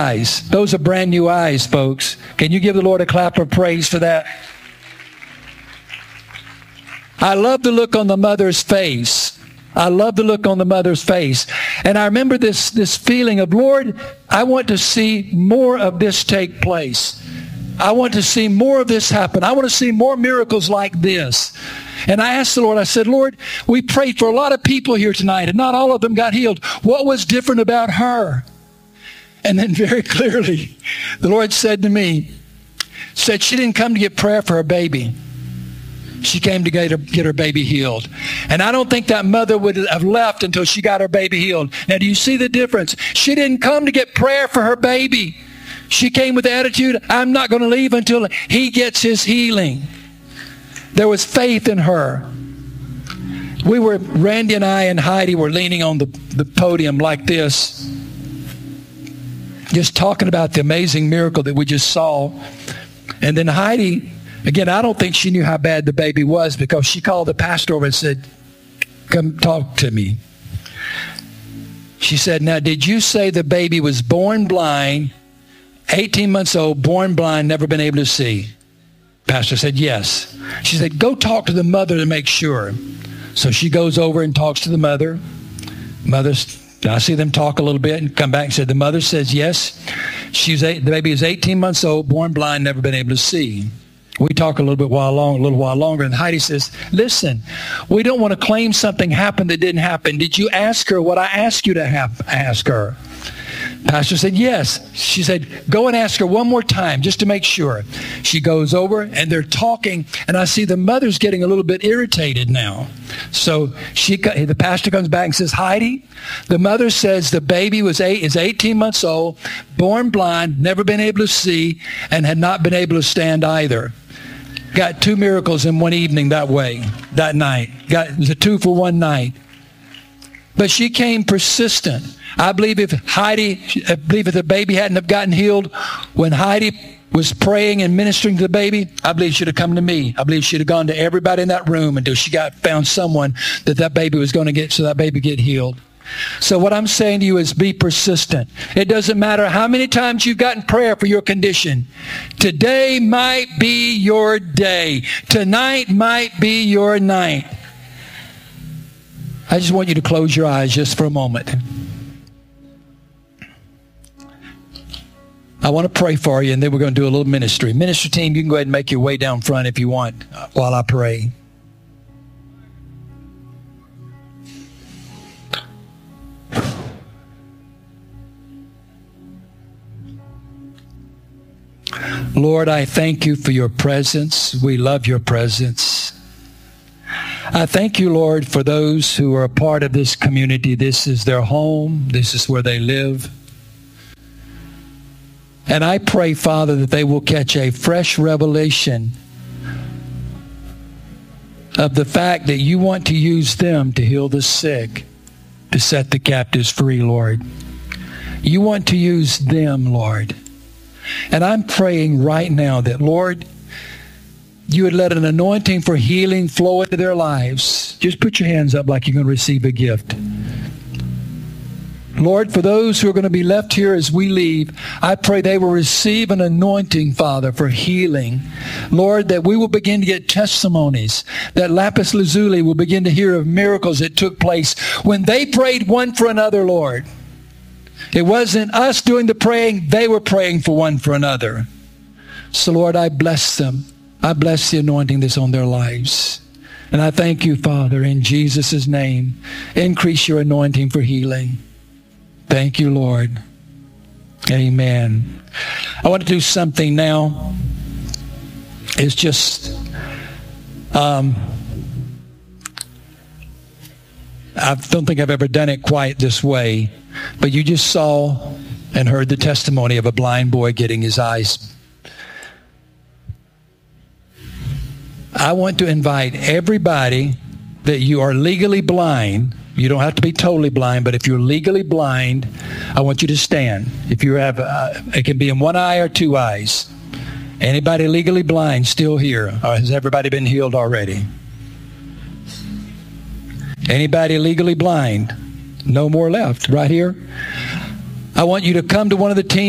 eyes. Those are brand new eyes, folks. Can you give the Lord a clap of praise for that? I love the look on the mother's face. I love the look on the mother's face. And I remember this feeling of, Lord, I want to see more of this take place. I want to see more of this happen. I want to see more miracles like this. And I asked the Lord, I said, Lord, we prayed for a lot of people here tonight, and not all of them got healed. What was different about her? And then very clearly, the Lord said to me, said she didn't come to get prayer for her baby. She came to get her baby healed. And I don't think that mother would have left until she got her baby healed. Now, do you see the difference? She didn't come to get prayer for her baby. She came with the attitude, I'm not going to leave until he gets his healing. There was faith in her. Randy and I and Heidi were leaning on the podium like this, just talking about the amazing miracle that we just saw. And then Heidi, again, I don't think she knew how bad the baby was, because she called the pastor over and said, come talk to me. She said, now, did you say the baby was born blind, 18 months old, born blind, never been able to see? Pastor said, yes. She said, go talk to the mother to make sure. So she goes over and talks to the mother. I see them talk a little bit and come back and said, the mother says, yes. The baby is 18 months old, born blind, never been able to see. We talk a little while longer, and Heidi says, listen, we don't want to claim something happened that didn't happen. Did you ask her what I asked you to ask her? Pastor said, yes. She said, go and ask her one more time just to make sure. She goes over and they're talking, and I see the mother's getting a little bit irritated now. So the pastor comes back and says, Heidi, the mother says the baby is 18 months old, born blind, never been able to see, and had not been able to stand either. Got 2 miracles in one evening that night. It was a 2 for one night. But she came persistent. I believe if the baby hadn't have gotten healed when Heidi was praying and ministering to the baby, I believe she'd have come to me. I believe she'd have gone to everybody in that room until she found someone that baby was going to get, so that baby get healed. So what I'm saying to you is be persistent. It doesn't matter how many times you've gotten prayer for your condition. Today might be your day. Tonight might be your night. I just want you to close your eyes just for a moment. I want to pray for you, and then we're going to do a little ministry. Ministry team, you can go ahead and make your way down front if you want while I pray. Lord, I thank you for your presence. We love your presence. I thank you, Lord, for those who are a part of this community. This is their home. This is where they live. And I pray, Father, that they will catch a fresh revelation of the fact that you want to use them to heal the sick, to set the captives free, Lord. You want to use them, Lord. And I'm praying right now that, Lord, you would let an anointing for healing flow into their lives. Just put your hands up like you're going to receive a gift. Lord, for those who are going to be left here as we leave, I pray they will receive an anointing, Father, for healing. Lord, that we will begin to get testimonies, that Lapis Lazuli will begin to hear of miracles that took place when they prayed one for another, Lord. It wasn't us doing the praying, they were praying for one for another. So, Lord, I bless them. I bless the anointing that's on their lives. And I thank you, Father, in Jesus' name. Increase your anointing for healing. Thank you, Lord. Amen. I want to do something now. It's just, I don't think I've ever done it quite this way, but you just saw and heard the testimony of a blind boy getting his eyes. I want to invite everybody that you are legally blind. You don't have to be totally blind, but if you're legally blind, I want you to stand. If you have, it can be in one eye or 2 eyes. Anybody legally blind still here? Or has everybody been healed already? Anybody legally blind? No more left. Right here. I want you to come to one of the teams.